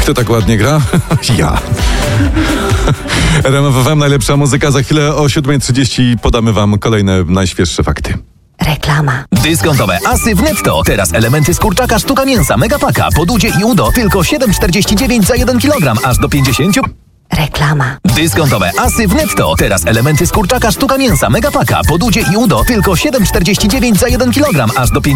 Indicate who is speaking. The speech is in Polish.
Speaker 1: Kto tak ładnie gra? Ja. RMF FM, najlepsza muzyka. Za chwilę o 7:30 podamy wam kolejne najświeższe fakty.
Speaker 2: Reklama.
Speaker 3: Dyskontowe asy w Netto. Teraz elementy z kurczaka, sztuka mięsa, megapaka, podłudzie i udo. Tylko 7,49 za 1 kg, aż do 50...
Speaker 2: Reklama.
Speaker 3: Dyskontowe asy w Netto. Teraz elementy z kurczaka, sztuka mięsa, megapaka, podłudzie i udo. Tylko 7,49 za 1 kg, aż do 50...